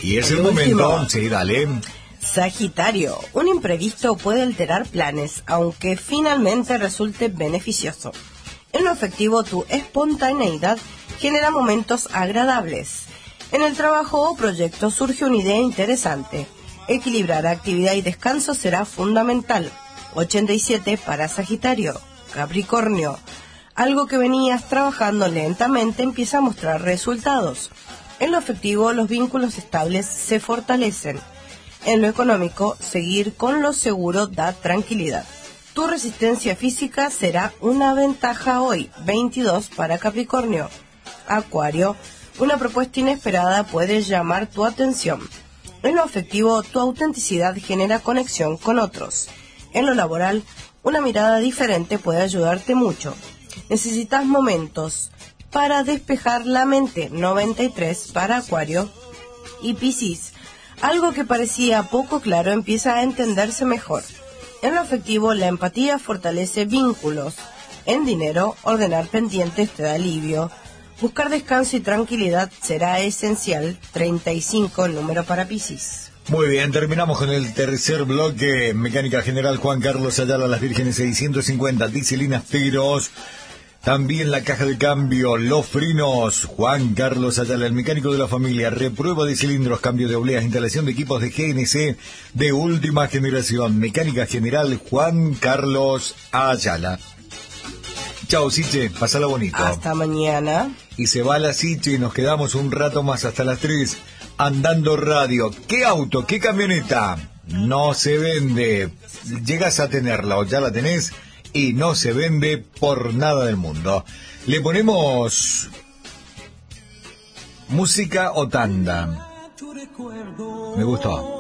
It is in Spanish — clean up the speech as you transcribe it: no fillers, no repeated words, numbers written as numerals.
Y es el momento, sí, dale. Sagitario, un imprevisto puede alterar planes, aunque finalmente resulte beneficioso. En lo afectivo, tu espontaneidad genera momentos agradables. En el trabajo o proyecto surge una idea interesante. Equilibrar actividad y descanso será fundamental. 87 para Sagitario. Capricornio, algo que venías trabajando lentamente empieza a mostrar resultados. En lo afectivo, los vínculos estables se fortalecen. En lo económico, seguir con lo seguro da tranquilidad. Tu resistencia física será una ventaja hoy, 22 para Capricornio. Acuario, una propuesta inesperada puede llamar tu atención. En lo afectivo, tu autenticidad genera conexión con otros. En lo laboral, una mirada diferente puede ayudarte mucho. Necesitas momentos para despejar la mente, 93 para Acuario. Y Piscis, algo que parecía poco claro empieza a entenderse mejor. En lo afectivo, la empatía fortalece vínculos. En dinero, ordenar pendientes te da alivio. Buscar descanso y tranquilidad será esencial, 35 el número para Piscis. Muy bien, terminamos con el tercer bloque. Mecánica General Juan Carlos Ayala, Las Vírgenes 650, Dieselinas Tiros. También la caja de cambio, los frenos, Juan Carlos Ayala, el mecánico de la familia, reprueba de cilindros, cambio de obleas, instalación de equipos de GNC de última generación. Mecánica General Juan Carlos Ayala. Chao, Siche, pasala bonito. Hasta mañana. Y se va la Siche y nos quedamos un rato más hasta las 3, andando radio. ¿Qué auto, qué camioneta? No se vende. Llegas a tenerla o ya la tenés y no se vende por nada del mundo. Le ponemos música o tanda. Me gustó.